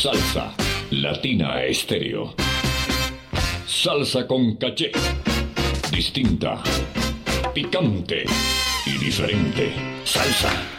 Salsa Latina Estéreo. Salsa con caché. Distinta, picante y diferente. Salsa